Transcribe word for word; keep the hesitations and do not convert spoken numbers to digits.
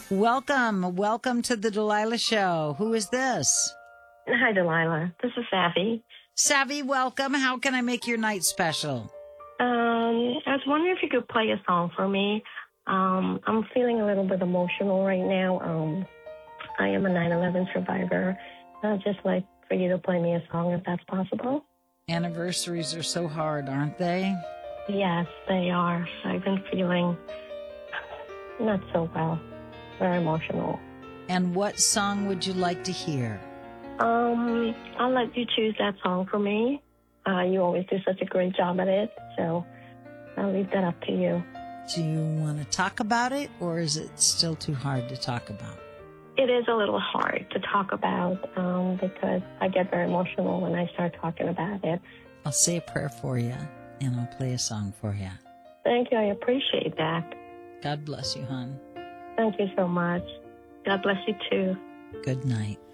Welcome. Welcome to the Delilah Show. Who is this? Hi, Delilah. This is Savvy. Savvy, welcome. How can I make your night special? Um, I was wondering if you could play a song for me. Um, I'm feeling a little bit emotional right now. Um, I am a nine eleven survivor. I'd just like for you to play me a song if that's possible. Anniversaries are so hard, aren't they? Yes, they are. I've been feeling not so well. Very emotional. And what song would you like to hear? Um, I'll let you choose that song for me. Uh, you always do such a great job at it, so I'll leave that up to you. Do you want to talk about it, or is it still too hard to talk about? It is a little hard to talk about um, because I get very emotional when I start talking about it. I'll say a prayer for you, and I'll play a song for you. Thank you. I appreciate that. God bless you, hon. Thank you so much. God bless you, too. Good night.